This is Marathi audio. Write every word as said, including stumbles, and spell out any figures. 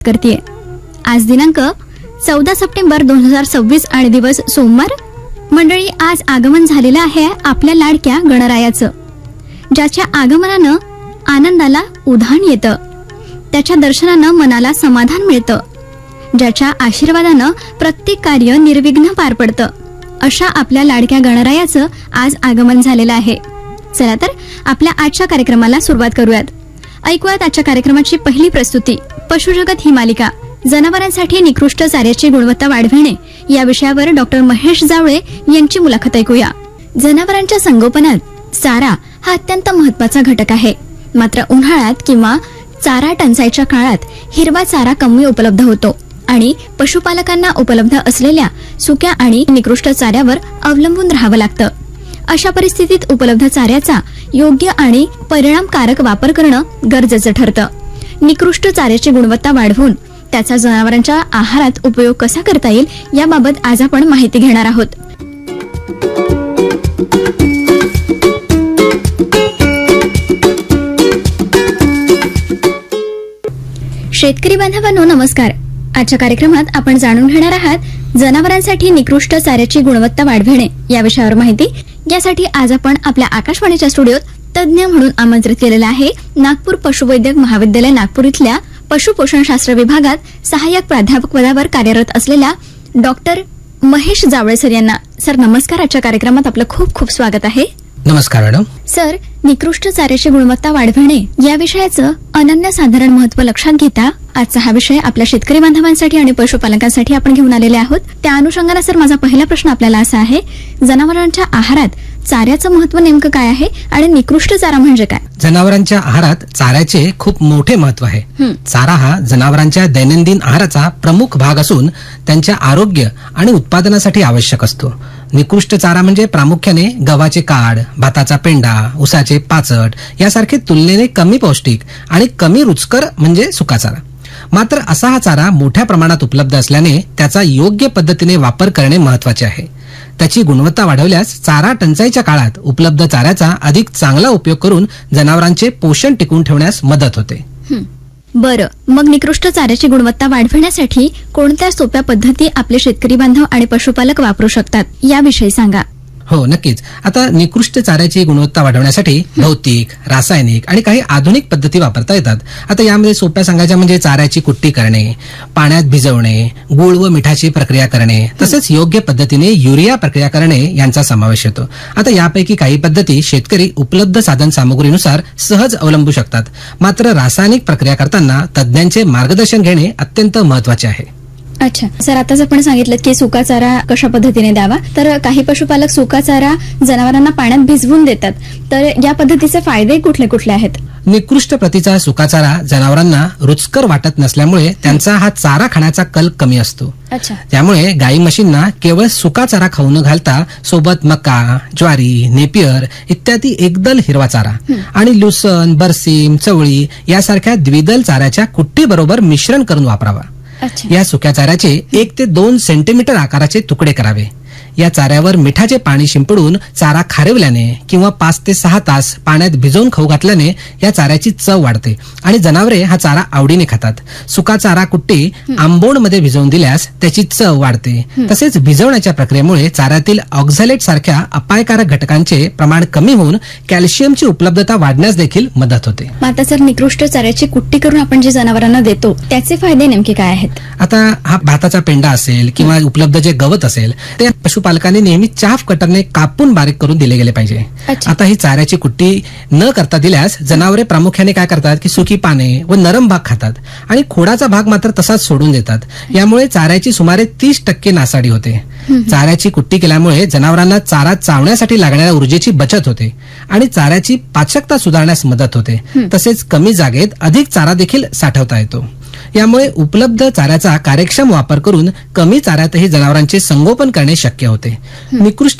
करते. आज दिनांक चौदा सप्टेंबर दोन हजार सव्वीस आणि दिवस सोमवार. मंडळी, आज आगमन झालेलं आहे आपल्या लाडक्या गणरायाचं, ज्याच्या आगमनानं आनंदाला उधाण येतं, त्याच्या दर्शनानं मनाला समाधान मिळतं, ज्याच्या आशीर्वादानं प्रत्येक कार्य निर्विघ्न पार पडतं. अशा आपल्या लाडक्या गणरायाचं आज आगमन झालेलं आहे. चला तर आपल्या आजच्या कार्यक्रमाला सुरुवात करूयात. ऐकूयात आजच्या कार्यक्रमाची पहिली प्रस्तुती. पशुजगत ही मालिका जनावरांसाठी निकृष्ट चाऱ्याची गुणवत्ता वाढविणे या विषयावर डॉक्टर महेश जावळे यांची मुलाखत ऐकूया. जनावरांच्या संगोपनात चारा हा अत्यंत महत्वाचा घटक आहे. मात्र उन्हाळ्यात किंवा चारा टंचाईच्या काळात हिरवा चारा कमी उपलब्ध होतो आणि पशुपालकांना उपलब्ध असलेल्या सुक्या आणि निकृष्ट चाऱ्यावर अवलंबून राहावं लागतं. अशा परिस्थितीत उपलब्ध चाऱ्याचा योग्य आणि परिणामकारक वापर करणं गरजेचं ठरतं. निकृष्ट चाऱ्याची गुणवत्ता वाढवून त्याचा जनावरांच्या आहारात उपयोग कसा करता येईल याबाबत आज आपण माहिती घेणार आहोत. शेतकरी बांधवांनो, नमस्कार. आजच्या कार्यक्रमात आपण जाणून घेणार आहात जनावरांसाठी निकृष्ट चाऱ्याची गुणवत्ता वाढविणे या विषयावर माहिती. यासाठी आज आपण आपल्या आकाशवाणीच्या स्टुडिओत तज्ज्ञ म्हणून आमंत्रित केलेला आहे नागपूर पशुवैद्यक महाविद्यालय नागपूर इथल्या पशुपोषणशास्त्र विभागात सहाय्यक प्राध्यापक पदावर कार्यरत असलेल्या डॉक्टर महेश जावळे सर यांना. सर नमस्कार. आजच्या कार्यक्रमात आपलं खूप खूप स्वागत आहे. नमस्कार मॅडम. सर, निकृष्ट चाऱ्याची गुणवत्ता वाढविणे या विषयाचं अनन्यसाधारण महत्व लक्षात घेता आजचा हा विषय आपल्या शेतकरी बांधवांसाठी आणि पशुपालकांसाठी आपण घेऊन आलेले आहोत. त्या अनुषंगाने सर माझा पहिला प्रश्न आपल्याला असा आहे, जनावरांच्या आहारात चाऱ्याचं महत्व नेमकं काय आहे आणि निकृष्ट चारा म्हणजे काय? जनावरांच्या आहारात चाऱ्याचे खूप मोठे महत्व आहे. चारा हा जनावरांच्या दैनंदिन आहाराचा प्रमुख भाग असून त्यांच्या आरोग्य आणि उत्पादनासाठी आवश्यक असतो. निकृष्ट चारा म्हणजे प्रामुख्याने गव्हाचे काड, भाताचा पेंडा, उसाचे पाचट यासारखे तुलनेने कमी पौष्टिक आणि कमी रुचकर म्हणजे सुका चारा. मात्र असा हा चारा मोठ्या प्रमाणात उपलब्ध असल्याने त्याचा योग्य पद्धतीने वापर करणे महत्वाचे आहे. त्याची गुणवत्ता वाढवल्यास चारा टंचाईच्या काळात उपलब्ध चाऱ्याचा अधिक चांगला उपयोग करून जनावरांचे पोषण टिकवून ठेवण्यास मदत होते. बरं, मग निकृष्ट चाऱ्याची गुणवत्ता वाढविण्यासाठी कोणत्या सोप्या पद्धती आपले शेतकरी बांधव आणि पशुपालक वापरू शकतात याविषयी सांगा. हो, नक्कीच. आता निकृष्ट चाऱ्याची गुणवत्ता वाढवण्यासाठी भौतिक, रासायनिक आणि काही आधुनिक पद्धती वापरता येतात. आता यामध्ये सोप्या सांगायच्या म्हणजे चाऱ्याची कुट्टी करणे, पाण्यात भिजवणे, गुळ व मिठाची प्रक्रिया करणे, तसेच योग्य पद्धतीने युरिया प्रक्रिया करणे यांचा समावेश येतो. आता यापैकी काही पद्धती शेतकरी उपलब्ध साधन सामुग्रीनुसार सहज अवलंबू शकतात. मात्र रासायनिक प्रक्रिया करताना तज्ज्ञांचे मार्गदर्शन घेणे अत्यंत महत्वाचे आहे. अच्छा सर, आताच आपण सांगितलं की सुका चारा कशा पद्धतीने द्यावा, तर काही पशुपालक सुका चारा जनावरांना पाण्यात भिजवून देतात, तर या पद्धतीचे फायदे कुठले कुठले आहेत? निकृष्ट प्रतीचा सुका चारा जनावरांना रुचकर वाटत नसल्यामुळे त्यांचा हा चारा खाण्याचा कल कमी असतो. अच्छा. त्यामुळे गाई म्हशींना केवळ सुका चारा खाऊ न घालता सोबत मका, ज्वारी, नेपियर इत्यादी एकदल हिरवा चारा आणि लुसन, बरसीम, चवळी यासारख्या द्विदल चाऱ्याच्या कुट्टी बरोबर मिश्रण करून वापरावा. या सुक्या चाऱ्याचे एक ते दोन सेंटीमीटर आकाराचे तुकडे करावे. या चाऱ्यावर मिठाचे पाणी शिंपडून चारा खारवल्याने किंवा पाच ते सहा तास पाण्यात भिजवून खाऊ घातल्याने या चाऱ्याची चव वाढते आणि जनावरे हा चारा आवडीने खातात. सुका चारा कुट्टी आंबोणमध्ये भिजवून दिल्यास त्याची चव वाढते. तसेच भिजवण्याच्या प्रक्रियेमुळे चाऱ्यातील ऑक्झॅलेट सारख्या अपायकारक घटकांचे प्रमाण कमी होऊन कॅल्शियमची उपलब्धता वाढण्यास देखील मदत होते. आता सर, निकृष्ट चाऱ्याची कुट्टी करून आपण जे जनावरांना देतो त्याचे फायदे नेमके काय आहेत? आता हा भाताचा पेंडा असेल किंवा उपलब्ध जे गवत असेल ते पशुपालकांनी नेहमी चाफ कटरने कापून बारीक करून दिले गेले पाहिजे. आता ही चाऱ्याची कुट्टी न करता दिल्यास जनावरे प्रामुख्याने काय करतात की सुकी पाने व नरम भाग खातात आणि खोडाचा भाग मात्र तसाच सोडून देतात. यामुळे चाऱ्याची सुमारे तीस टक्के नासाडी होते. चाऱ्याची कुट्टी केल्यामुळे जनावरांना चारा चावण्यासाठी लागणाऱ्या ऊर्जेची बचत होते आणि चाऱ्याची पाचकता सुधारण्यास मदत होते. तसेच कमी जागेत अधिक चारा देखील साठवता येतो. यामुळे उपलब्ध चाऱ्याचा कार्यक्षम वापर करून कमी चाऱ्यातही जनावरांचे संगोपन करणे शक्य होते. निकृष्ट